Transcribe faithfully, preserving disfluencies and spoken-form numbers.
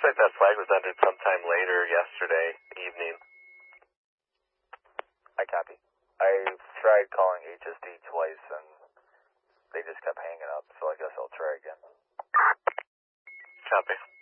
like that flag was entered sometime later yesterday evening. I copy. I tried calling H S D twice and they just kept hanging up, so I guess I'll try again. Copy.